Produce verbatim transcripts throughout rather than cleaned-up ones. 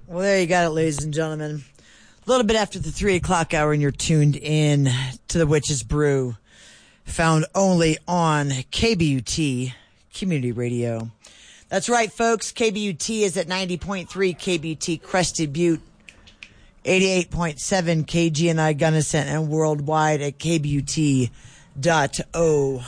Well, there you got it, ladies and gentlemen. A little bit after the three o'clock hour, and you're tuned in to the Witch's Brew, found only on K B U T Community Radio. That's right, folks. K B U T is at ninety point three K B U T Crested Butte, eighty-eight point seven K G N I Gunnison, and worldwide at K B U T dot org.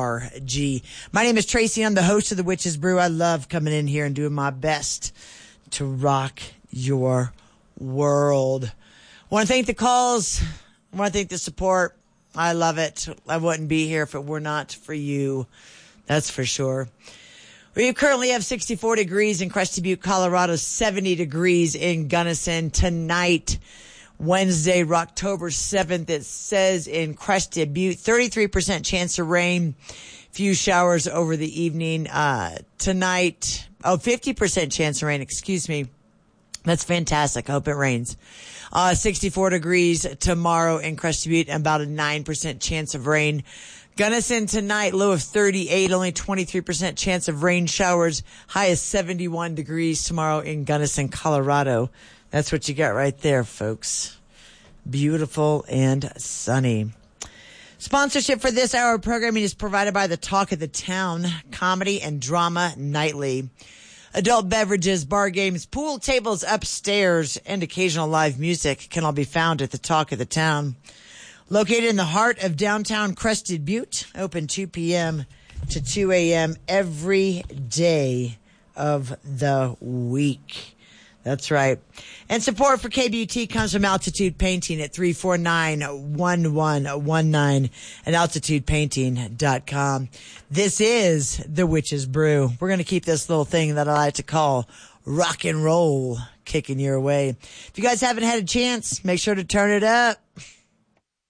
My name is Tracy. I'm the host of the Witch's Brew. I love coming in here and doing my best to rock your world. I want to thank the calls. I want to thank the support. I love it. I wouldn't be here if it were not for you. That's for sure. We currently have sixty-four degrees in Crested Butte, Colorado, seventy degrees in Gunnison. Tonight, Wednesday, October seventh, it says in Crested Butte, thirty-three percent chance of rain, few showers over the evening. Uh, tonight, oh, fifty percent chance of rain, excuse me. That's fantastic. I hope it rains. Uh, sixty-four degrees tomorrow in Crested Butte, and about a nine percent chance of rain. Gunnison tonight, low of thirty-eight, only twenty-three percent chance of rain showers. High is seventy-one degrees tomorrow in Gunnison, Colorado. That's what you got right there, folks. Beautiful and sunny. Sponsorship for this hour of programming is provided by the Talk of the Town, Comedy and Drama Nightly. Adult beverages, bar games, pool tables upstairs, and occasional live music can all be found at the Talk of the Town. Located in the heart of downtown Crested Butte, open two p.m. to two a.m. every day of the week. That's right. And support for K B U T comes from Altitude Painting at three four nine, one one one nine and altitude painting dot com. This is the Witch's Brew. We're going to keep this little thing that I like to call rock and roll kicking your way. If you guys haven't had a chance, make sure to turn it up.